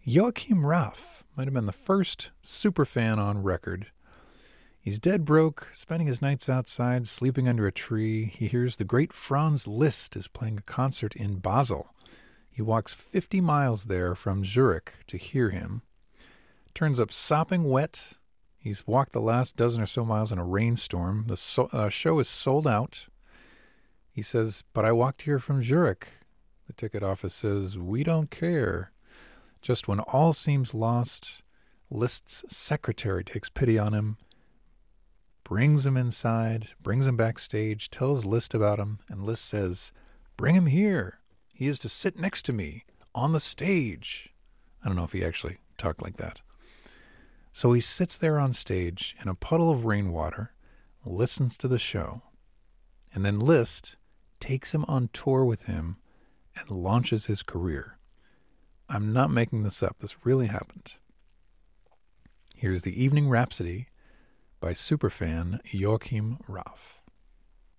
Joachim Raff might have been the first superfan on record. He's dead broke, spending his nights outside, sleeping under a tree. He hears the great Franz Liszt is playing a concert in Basel. He walks 50 miles there from Zurich to hear him. Turns up sopping wet. He's walked the last dozen or so miles in a rainstorm. The show is sold out. He says, "But I walked here from Zurich." The ticket office says, "We don't care." Just when all seems lost, Liszt's secretary takes pity on him, brings him inside, brings him backstage, tells Liszt about him, and Liszt says, "Bring him here. He is to sit next to me on the stage." I don't know if he actually talked like that. So he sits there on stage in a puddle of rainwater, listens to the show, and then Liszt takes him on tour with him and launches his career. I'm not making this up. This really happened. Here's the Evening Rhapsody by superfan Joachim Raff.